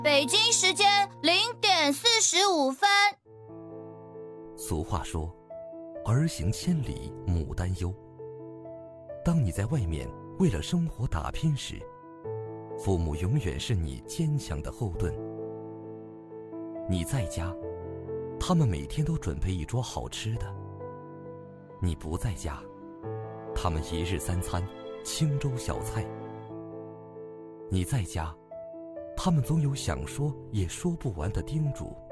北京时间0点45分。 俗话说，儿行千里母担忧。当你在外面为了生活打拼时，父母永远是你坚强的后盾。你在家，他们每天都准备一桌好吃的；你不在家，他们一日三餐清粥小菜。你在家，他们总有想说也说不完的叮嘱。